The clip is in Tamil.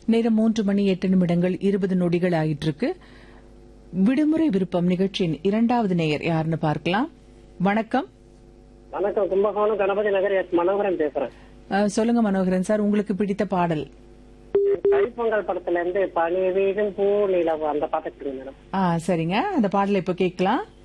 நேரம் 3:08 ஆயிட்டிருக்கு. விடுமுறை விருப்பம் நிகழ்ச்சியின் இரண்டாவது நேயர் யாருன்னு பார்க்கலாம். வணக்கம். வணக்கம். கும்பகோணம் கணபதி நகர் மனோகரன் பேசுறேன். சொல்லுங்க மனோகரன் சார், உங்களுக்கு பிடித்த பாடல்? தைப்பொங்கல் படத்துல இருந்து பனி வீடும் பூ நிலவு அந்த பாட்டுக்கு மேடம். சரிங்க, அந்த பாடலை இப்ப கேட்கலாம்.